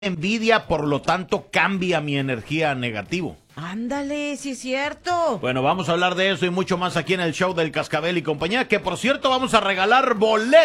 envidia, por lo tanto cambia mi energía a negativo. Ándale, sí es cierto. Bueno, vamos a hablar de eso y mucho más aquí en el show del Cascabel y compañía, que por cierto vamos a regalar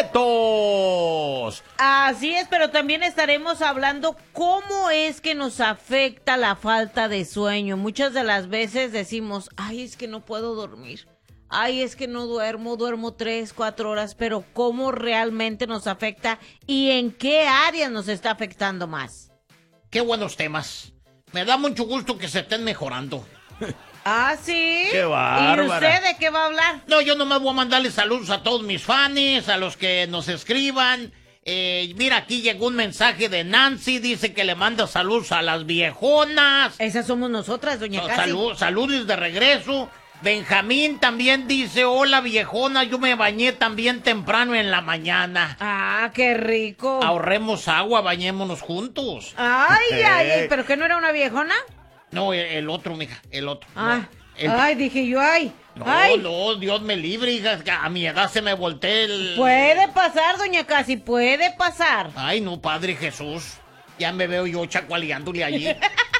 boletos. Así es, pero también estaremos hablando cómo es que nos afecta la falta de sueño. Muchas de las veces decimos, ay, es que no puedo dormir. Ay, es que no duermo 3, 4 horas, pero cómo realmente nos afecta y en qué áreas nos está afectando más. Qué buenos temas. Me da mucho gusto que se estén mejorando. ¿Ah, sí? ¡Qué bárbara! ¿Y usted de qué va a hablar? No, yo nomás voy a mandarle saludos a todos mis fans, a los que nos escriban. Mira, aquí llegó un mensaje de Nancy, dice que le manda saludos a las viejonas. Esas somos nosotras, doña Casi. Saludos de regreso. Benjamín también dice, hola viejona, yo me bañé también temprano en la mañana. Ah, qué rico. Ahorremos agua, bañémonos juntos. Ay, ¿pero que no era una viejona? No, el otro, mija, el otro. Ah, no, dije yo, ay. No, ay. no, Dios me libre, hija, a mi edad se me voltea el... Puede pasar, doña Casi, puede pasar. Ay, no, Padre Jesús, ya me veo yo chacualeándole allí.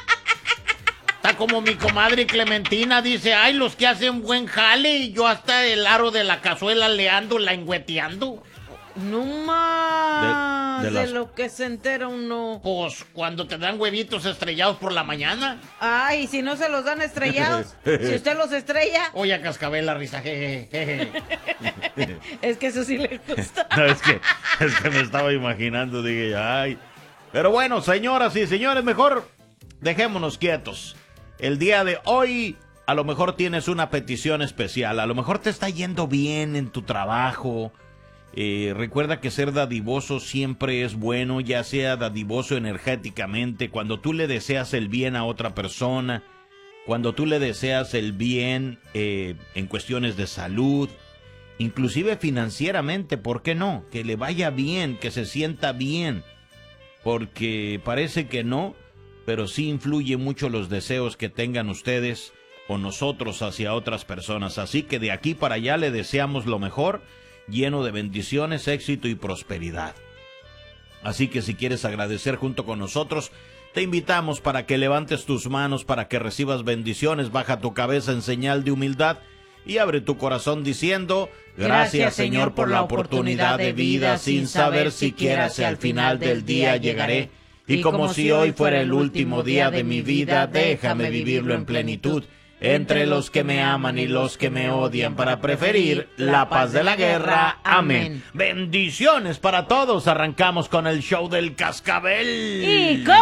Está como mi comadre Clementina, dice, ay, los que hacen buen jale, y yo hasta el aro de la cazuela le ando engüeteando. No más de las... lo que se entera uno. Pues cuando te dan huevitos estrellados por la mañana. Ay, si no se los dan estrellados, si usted los estrella. Oye, a Cascabel la risa, jeje. Es que eso sí le gusta. No, es que me estaba imaginando, dije, ay. Pero bueno, señoras y señores, mejor dejémonos quietos. El día de hoy, a lo mejor tienes una petición especial, a lo mejor te está yendo bien en tu trabajo. Recuerda que ser dadivoso siempre es bueno, ya sea dadivoso energéticamente, cuando tú le deseas el bien a otra persona, cuando tú le deseas el bien en cuestiones de salud, inclusive financieramente, ¿por qué no? Que le vaya bien, que se sienta bien, porque parece que no, pero sí influye mucho los deseos que tengan ustedes o nosotros hacia otras personas. Así que de aquí para allá le deseamos lo mejor, lleno de bendiciones, éxito y prosperidad. Así que si quieres agradecer junto con nosotros, te invitamos para que levantes tus manos para que recibas bendiciones, baja tu cabeza en señal de humildad y abre tu corazón diciendo, gracias Señor por la oportunidad de vida, sin saber siquiera si al final del día llegaré. Y como si hoy fuera el último día de mi vida, déjame vivirlo en plenitud, entre los que me aman y los que me odian, para preferir la paz de la guerra. Amén. Bendiciones para todos. Arrancamos con el show del Cascabel. Y con